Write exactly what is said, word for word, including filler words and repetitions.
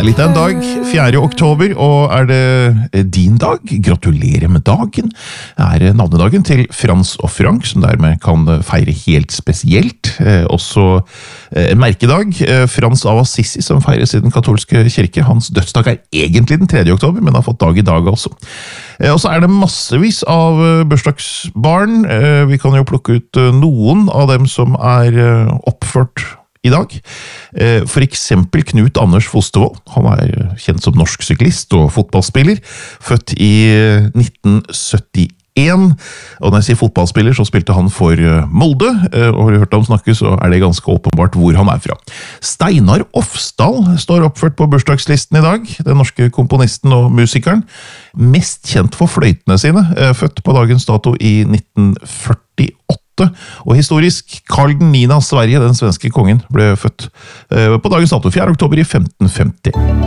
litt av en dag, fjerde oktober, og er det din dag? Gratulerer med dagen. Det er navnedagen til Frans og Frank, som dermed kan feire helt spesielt. Eh, også en merkedag, Frans av Assisi, som feires i den katolske kirke. Hans dødsdag er egentlig den tredje oktober, men har fått dag i dag også. Eh, og så er det massevis av bursdagsbarn. Eh, vi kan jo plukke ut noen av dem som er oppført i dag. For eksempel Knut Anders Fostervold. Han er kjent som norsk syklist og fotballspiller, født i nitten syttien. Og når jeg sier fotballspiller, så spilte han for Molde, og har du hørt ham snakke, så er det ganske åpenbart hvor han er fra. Steinar Ofsdal står oppført på bursdagslisten i dag, den norske komponisten og musikeren. Mest kjent for fløytene sine, født på dagens dato i nitten førtiåtte. Og historisk, Karl den niende av Sverige, den svenske kongen, ble født på dagens dato fjerde oktober i femten femti.